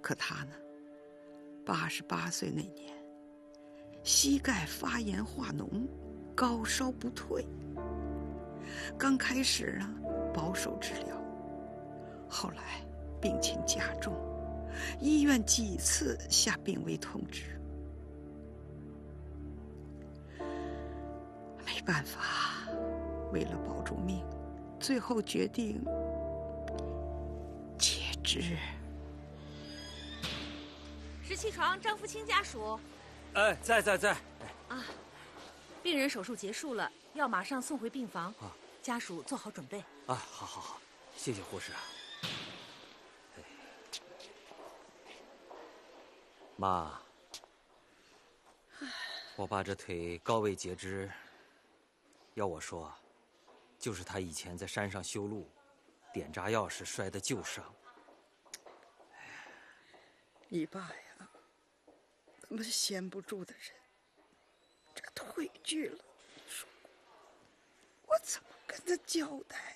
可他呢，88岁那年，膝盖发炎化脓，高烧不退。刚开始呢，保守治疗，后来病情加重，医院几次下病危通知。没办法，为了保住命，最后决定截肢。 17床张福清家属。 哎，在。 啊，病人手术结束了，要马上送回病房。家属做好准备。 好，谢谢护士。妈，我爸这腿高位截肢，要我说，就是他以前在山上修路，点炸药时摔的旧伤。 你爸呀，那么闲不住的人，这个腿锯了，你说我怎么跟他交代？